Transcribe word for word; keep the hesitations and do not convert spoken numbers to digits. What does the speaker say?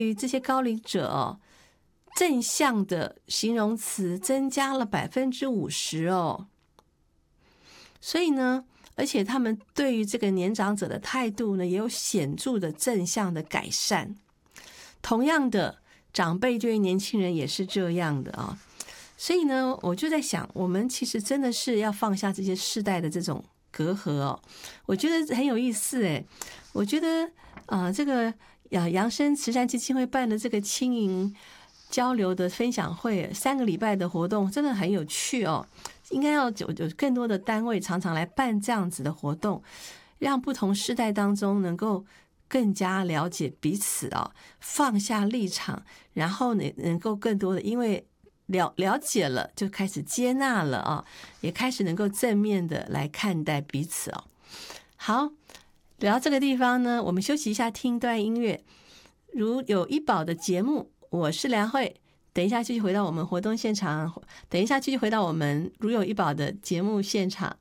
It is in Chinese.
于这些高龄者哦，正向的形容词增加了百分之五十哦。所以呢，而且他们对于这个年长者的态度呢，也有显著的正向的改善。同样的，长辈对于年轻人也是这样的啊。所以呢，我就在想，我们其实真的是要放下这些世代的这种隔阂哦。我觉得很有意思诶，我觉得啊、呃，这个啊扬生慈善基金会办的这个青银交流的分享会，三个礼拜的活动真的很有趣哦。应该要有有更多的单位常常来办这样子的活动，让不同世代当中能够更加了解彼此啊、哦，放下立场，然后呢能够更多的因为了了解了，就开始接纳了啊，也开始能够正面的来看待彼此哦。好，聊到这个地方呢，我们休息一下，听一段音乐。如有医保的节目，我是梁慧。等一下继续回到我们活动现场，等一下继续回到我们如有医保的节目现场。